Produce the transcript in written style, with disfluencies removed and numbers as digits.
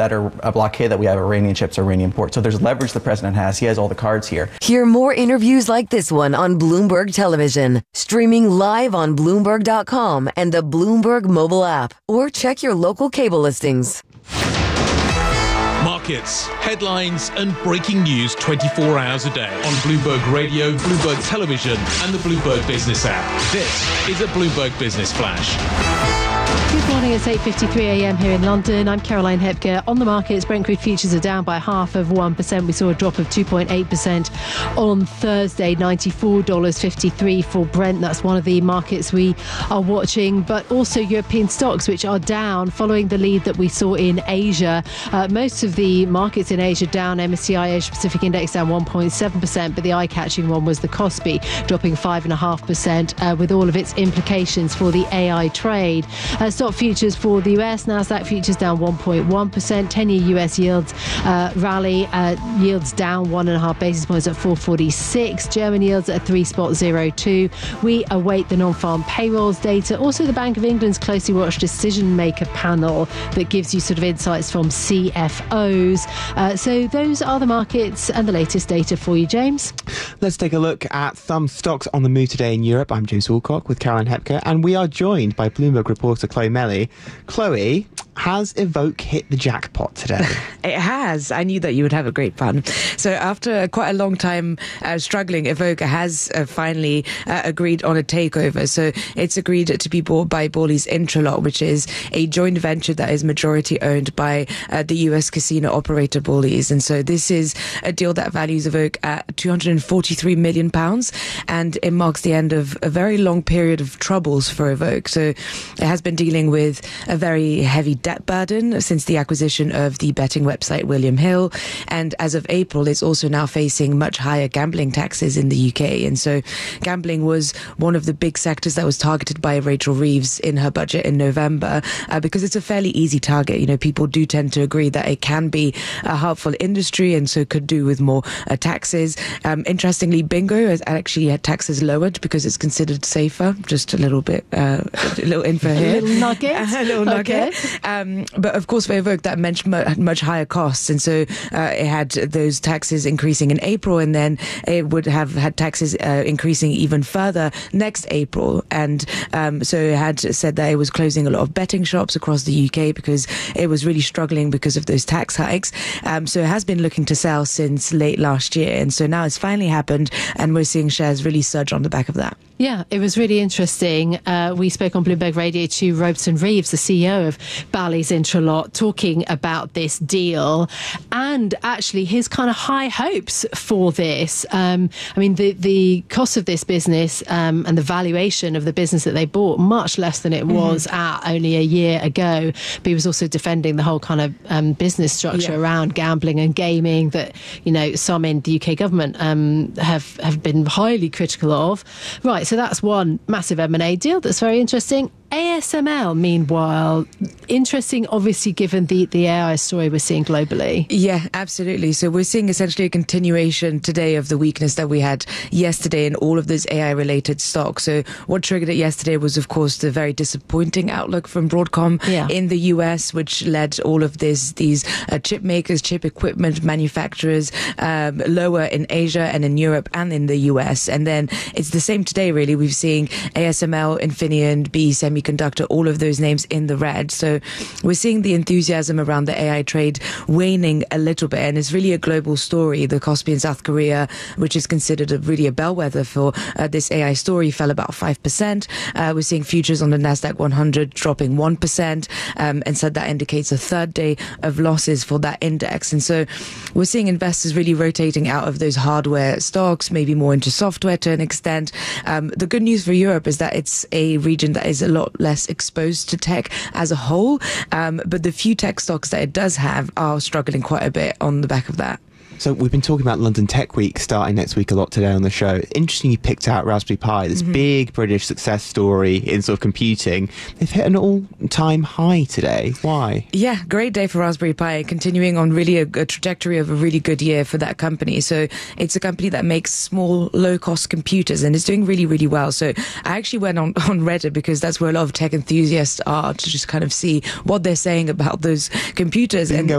that are a blockade that we have Iranian chips or Iranian ports. So there's leverage the president has. He has all the cards here. Hear more interviews like this one on Bloomberg Television, streaming live on Bloomberg.com and the Bloomberg mobile app, or check your local cable listings. Markets, headlines and breaking news 24 hours a day on Bloomberg Radio, Bloomberg Television and the Bloomberg Business app. This is a Bloomberg Business Flash. Good morning, it's 8:53 a.m. here in London. I'm Caroline Hepker. On the markets, Brent crude futures are down by 0.5%. We saw a drop of 2.8% on Thursday, $94.53 for Brent. That's one of the markets we are watching, but also European stocks, which are down following the lead that we saw in Asia. Most of the markets in Asia down. MSCI Asia Pacific Index down 1.7%, but the eye-catching one was the Kospi, dropping 5.5% with all of its implications for the AI trade. Stock futures for the US, Nasdaq futures down 1.1%. 10-year US yields rally. Yields down 1.5 basis points at 446. German yields at 3.02. We await the non-farm payrolls data. Also, the Bank of England's closely watched decision maker panel that gives you sort of insights from CFOs. So those are the markets and the latest data for you, James. Let's take a look at some stocks on the move today in Europe. I'm James Woolcock with Caroline Hepker, and we are joined by Bloomberg reporter Chloe Melly. Chloe, has Evoke hit the jackpot today? It has. I knew that you would have a great pun. So after quite a long time struggling, Evoke has finally agreed on a takeover. So it's agreed to be bought by Bally's Intralot, which is a joint venture that is majority owned by the US casino operator Bally's. And so this is a deal that values Evoke at £243 million, and it marks the end of a very long period of troubles for Evoke. So it has been dealing with a very heavy debt burden since the acquisition of the betting website William Hill, and as of April it's also now facing much higher gambling taxes in the UK. And so gambling was one of the big sectors that was targeted by Rachel Reeves in her budget in November, because it's a fairly easy target. You know, people do tend to agree that it can be a harmful industry and so could do with more taxes. Interestingly, bingo has actually had taxes lowered because it's considered safer. Just a little bit, a little info here. A little nugget. A little nugget. But of course for Evoke that meant much higher costs, and so it had those taxes increasing in April, and then it would have had taxes increasing even further next April. And so it had said that it was closing a lot of betting shops across the UK because it was really struggling because of those tax hikes. So it has been looking to sell since late last year, and so now it's finally happened, and we're seeing shares really surge on the back of that. Yeah, it was really interesting. We spoke on Bloomberg Radio to Robeson Reeves, the CEO of Bally's Intralot, talking about this deal and actually his kind of high hopes for this. I mean, the cost of this business and the valuation of the business that they bought, much less than it was at only a year ago. But he was also defending the whole kind of business structure around gambling and gaming that, you know, some in the UK government have been highly critical of. Right, so that's one massive M&A deal that's very interesting. ASML, meanwhile, interesting, obviously, given the AI story we're seeing globally. Yeah, absolutely. So we're seeing essentially a continuation today of the weakness that we had yesterday in all of those AI-related stocks. So what triggered it yesterday was, of course, the very disappointing outlook from Broadcom in the US, which led all of these chip makers, chip equipment manufacturers lower in Asia and in Europe and in the US. And then it's the same today, really. We've seen ASML, Infineon, BE Semiconductor, all of those names in the red. So we're seeing the enthusiasm around the AI trade waning a little bit, and it's really a global story. The Kospi in South Korea, which is considered really a bellwether for this AI story, fell about 5%. We're seeing futures on the Nasdaq 100 dropping 1%, and so that indicates a third day of losses for that index. And so we're seeing investors really rotating out of those hardware stocks, maybe more into software to an extent. The good news for Europe is that it's a region that is a lot less exposed to tech as a whole, but the few tech stocks that it does have are struggling quite a bit on the back of that. So we've been talking about London Tech Week starting next week a lot today on the show. Interesting you picked out Raspberry Pi, this big British success story in sort of computing. They've hit an all-time high today. Why? Yeah, great day for Raspberry Pi, continuing on really a trajectory of a really good year for that company. So it's a company that makes small, low-cost computers and is doing really, really well. So I actually went on Reddit because that's where a lot of tech enthusiasts are, to just kind of see what they're saying about those computers. And